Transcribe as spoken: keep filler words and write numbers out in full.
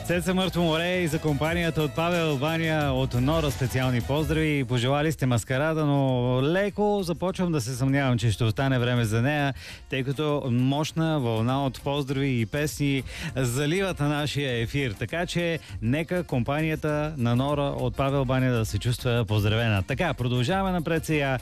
Цеца Мъртво море и за компанията от Павел Албания от Нора специални поздрави. Пожелали сте маскарада, но леко започвам да се съмнявам, че ще остане време за нея, тъй като мощна вълна от поздрави и песни заливат на нашия ефир. Така че нека компанията на Нора от Павел Албания да се чувства поздравена. Така, продължаваме напред сега